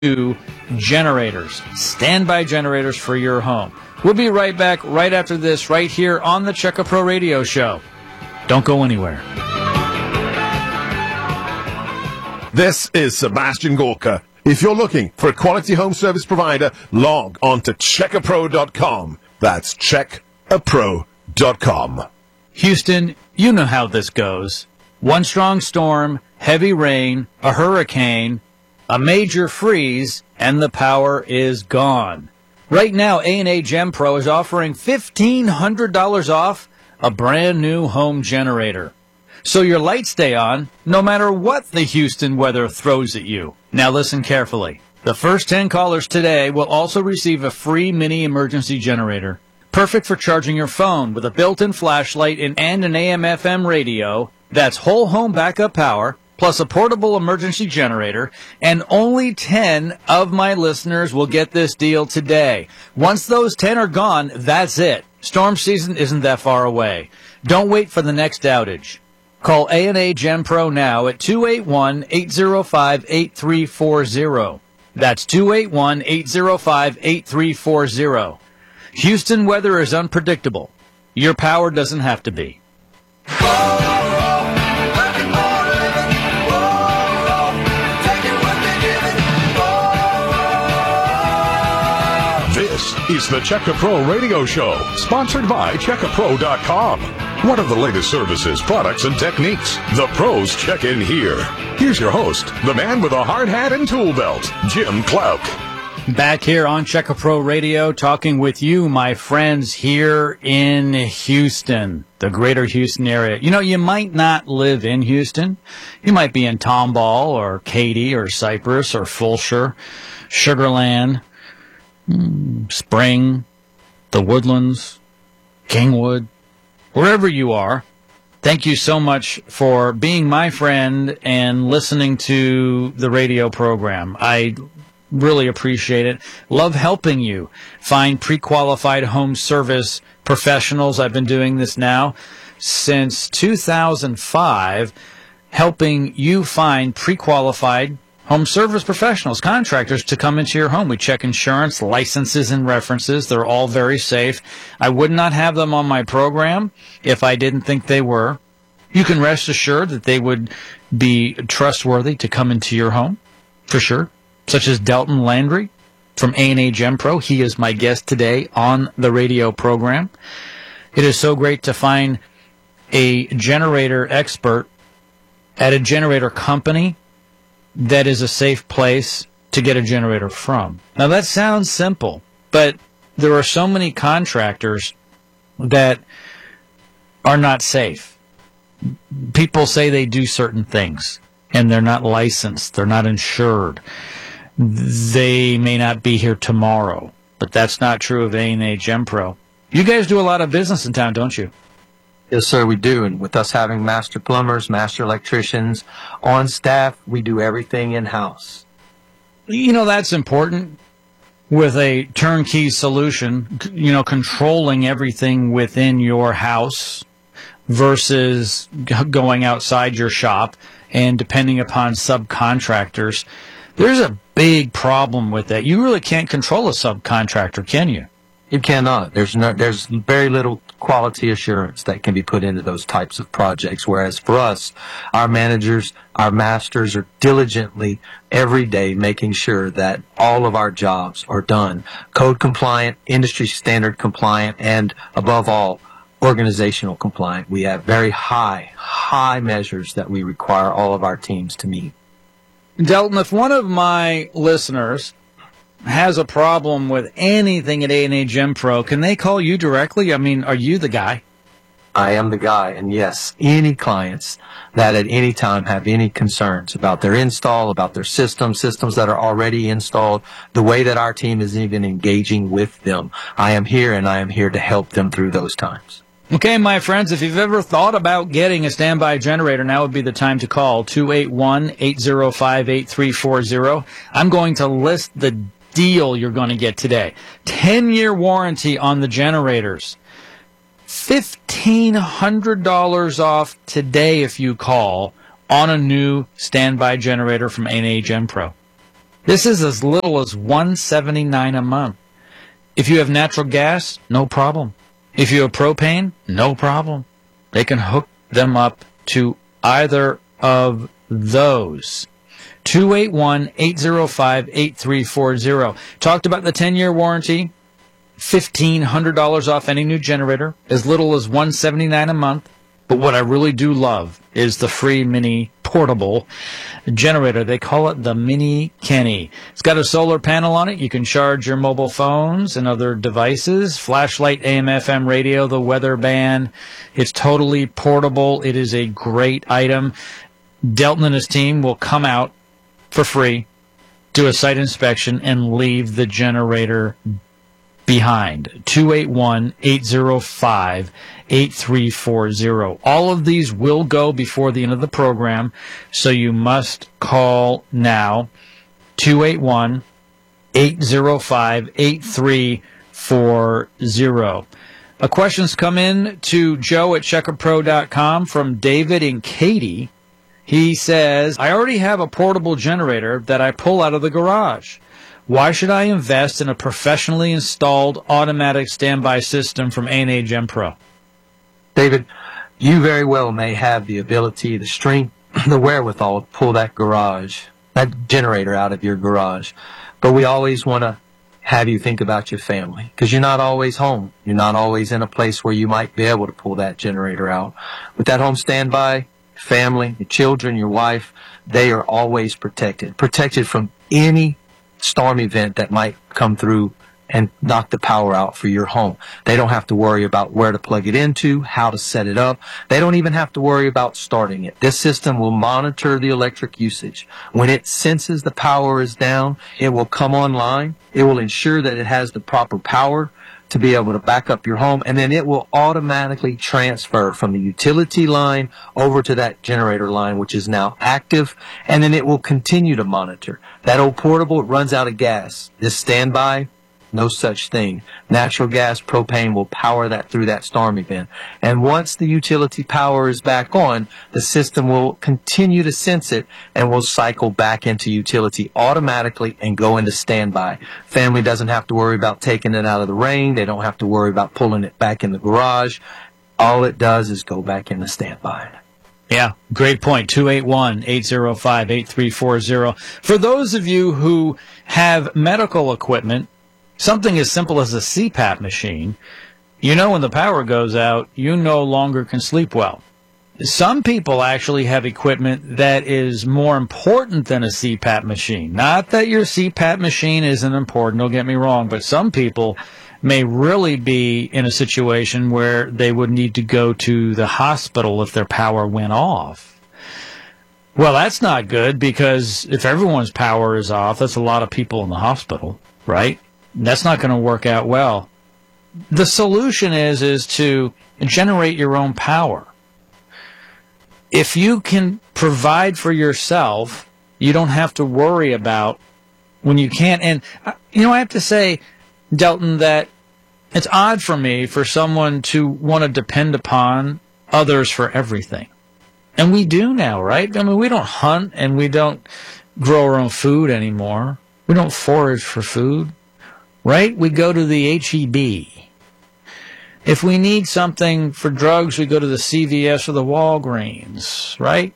generators, standby generators for your home. We'll be right back right after this, right here on the Checka Pro Radio Show. Don't go anywhere. This is Sebastian Gorka. If you're looking for a quality home service provider, log on to checkapro.com. That's checkapro.com. Houston, you know how this goes. One strong storm, heavy rain, a hurricane, a major freeze, and the power is gone. Right now, A&A Gem Pro is offering $1,500 off a brand new home generator. So your lights stay on no matter what the Houston weather throws at you. Now listen carefully. The first 10 callers today will also receive a free mini emergency generator. Perfect for charging your phone with a built-in flashlight and an AM/FM radio. That's whole home backup power, plus a portable emergency generator, and only 10 of my listeners will get this deal today. Once those 10 are gone, that's it. Storm season isn't that far away. Don't wait for the next outage. Call A&A Gem Pro now at 281-805-8340. That's 281-805-8340. Houston weather is unpredictable. Your power doesn't have to be. This is the Checka Pro Radio Show, sponsored by CheckaPro.com. What are the latest services, products, and techniques? The pros check in here. Here's your host, the man with a hard hat and tool belt, Jim Clouk. Back here on Checka Pro Radio, talking with you, my friends, here in Houston, the greater Houston area. You know, you might not live in Houston. You might be in Tomball or Katy or Cypress or Fulshire, Sugarland, Spring, the Woodlands, Kingwood, wherever you are. Thank you so much for being my friend and listening to the radio program. I really appreciate it. Love helping you find pre-qualified home service professionals. I've been doing this now since 2005, helping you find pre-qualified home service professionals, contractors to come into your home. We check insurance, licenses, and references. They're all very safe. I would not have them on my program if I didn't think they were. You can rest assured that they would be trustworthy to come into your home, for sure, such as Delton Landry from A&A Gem Pro. He is my guest today on the radio program. It is so great to find a generator expert at a generator company that is a safe place to get a generator from. Now, that sounds simple, but there are so many contractors that are not safe. People say they do certain things, and they're not licensed. They're not insured. They may not be here tomorrow, but that's not true of A&A Gem Pro. You guys do a lot of business in town, don't you? Yes, sir, we do. And with us having master plumbers, master electricians on staff, we do everything in-house. You know, that's important with a turnkey solution, you know, controlling everything within your house versus going outside your shop and depending upon subcontractors. There's a big problem with that. You really can't control a subcontractor, can you? You cannot. There's very little quality assurance that can be put into those types of projects. Whereas for us, our managers, our masters are diligently every day making sure that all of our jobs are done code compliant, industry standard compliant, and above all, organizational compliant. We have very high measures that we require all of our teams to meet. Delton, if one of my listeners has a problem with anything at A&A Gem Pro, can they call you directly? I mean, are you the guy? I am the guy, and yes, any clients that at any time have any concerns about their install, about their systems that are already installed, the way that our team is even engaging with them, I am here, and I am here to help them through those times. Okay, my friends, if you've ever thought about getting a standby generator, now would be the time to call 281-805-8340. I'm going to list the deal you're going to get today. 10-year warranty on the generators. $1,500 off today if you call on a new standby generator from A&A Gem Pro. This is as little as $179 a month. If you have natural gas, no problem. If you have propane, no problem. They can hook them up to either of those. 281-805-8340. Talked about the 10-year warranty, $1,500 off any new generator, as little as $179 a month. But what I really do love is the free mini portable generator. They call it the Mini Kenny. It's got a solar panel on it. You can charge your mobile phones and other devices, flashlight, AM, FM radio, the weather band. It's totally portable. It is a great item. Delton and his team will come out for free, do a site inspection, and leave the generator behind. 281-805-8340. All of these will go before the end of the program, so you must call now. 281-805-8340. A question's come in to Joe at checkapro.com from David and Katie. He says, I already have a portable generator that I pull out of the garage. Why should I invest in a professionally installed automatic standby system from A&A GenPro? David, you very well may have the ability, the strength, the wherewithal to pull that generator out of your garage. But we always want to have you think about your family, because you're not always home. You're not always in a place where you might be able to pull that generator out. With that home standby, family, your children, your wife, they are always protected from any storm event that might come through and knock the power out for your home. They don't have to worry about where to plug it into, how to set it up. They don't even have to worry about starting it. This system will monitor the electric usage. When it senses the power is down, it will come online. It will ensure that it has the proper power to be able to back up your home, and then it will automatically transfer from the utility line over to that generator line, which is now active, and then it will continue to monitor. That old portable, it runs out of gas. This standby, no such thing. Natural gas, propane will power that through that storm event. And once the utility power is back on, the system will continue to sense it and will cycle back into utility automatically and go into standby. Family doesn't have to worry about taking it out of the rain. They don't have to worry about pulling it back in the garage. All it does is go back into standby. Yeah, great point. 281-805-8340. For those of you who have medical equipment, something as simple as a CPAP machine, you know when the power goes out, you no longer can sleep well. Some people actually have equipment that is more important than a CPAP machine. Not that your CPAP machine isn't important, don't get me wrong, but some people may really be in a situation where they would need to go to the hospital if their power went off. Well, that's not good, because if everyone's power is off, that's a lot of people in the hospital, right? That's not going to work out well. The solution is to generate your own power. If you can provide for yourself, you don't have to worry about when you can't. And, I have to say, Delton, that it's odd for me for someone to want to depend upon others for everything. And we do now, right? I mean, we don't hunt and we don't grow our own food anymore. We don't forage for food. Right? We go to the H-E-B. If we need something for drugs, we go to the CVS or the Walgreens, right?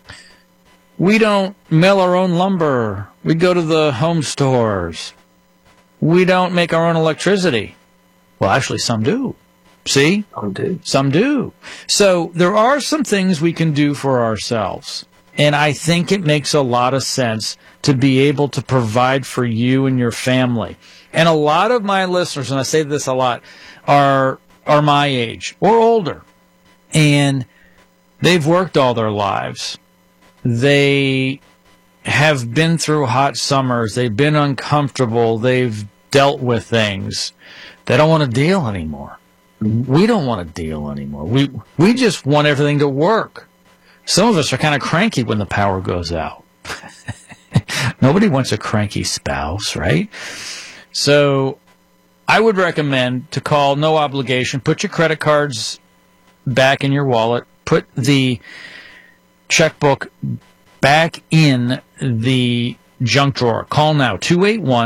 We don't mill our own lumber. We go to the home stores. We don't make our own electricity. Well, actually, some do. See? Some do. Some do. So there are some things we can do for ourselves. And I think it makes a lot of sense to be able to provide for you and your family. And a lot of my listeners, and I say this a lot, are my age or older. And they've worked all their lives. They have been through hot summers. They've been uncomfortable. They've dealt with things. They don't want to deal anymore. We don't want to deal anymore. We just want everything to work. Some of us are kind of cranky when the power goes out. Nobody wants a cranky spouse, right? So I would recommend to call, no obligation. Put your credit cards back in your wallet. Put the checkbook back in the junk drawer. Call now, 281